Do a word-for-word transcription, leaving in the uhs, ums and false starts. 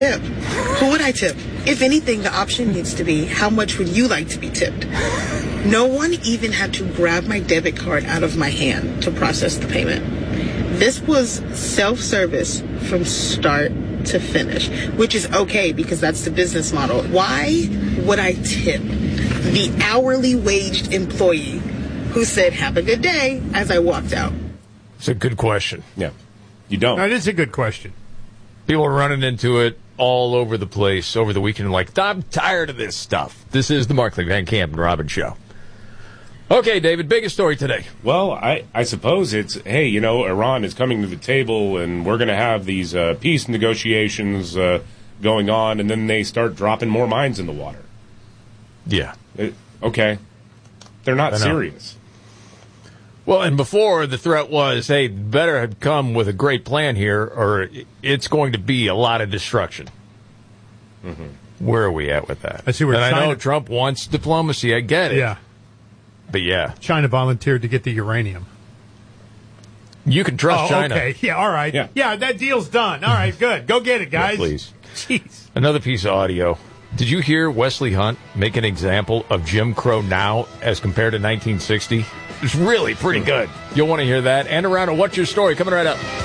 tip? Who would I tip? If anything, the option needs to be, how much would you like to be tipped? No one even had to grab my debit card out of my hand to process the payment. This was self-service from start to finish, which is okay because that's the business model. Why would I tip the hourly waged employee who said, have a good day, as I walked out? It's a good question. Yeah. You don't. That is a good question. People are running into it all over the place over the weekend, like, I'm tired of this stuff. This is the Markley, Van Camp, and Robin Show. Okay, David, biggest story today. Well, I, I suppose it's, hey, you know, Iran is coming to the table, and we're going to have these uh, peace negotiations uh, going on, and then they start dropping more mines in the water. Yeah. It, okay. They're not serious. Well, and before, the threat was, hey, better have come with a great plan here, or it's going to be a lot of destruction. Mm-hmm. Where are we at with that? I see where and China... I know Trump wants diplomacy. I get it. Yeah. But, yeah. China volunteered to get the uranium. You can trust oh, China. Okay. Yeah, all right. Yeah. yeah, that deal's done. All right, good. Go get it, guys. Yeah, please. Jeez. Another piece of audio. Did you hear Wesley Hunt make an example of Jim Crow now as compared to nineteen sixty? It's really pretty good. You'll want to hear that. And around a What's Your Story coming right up.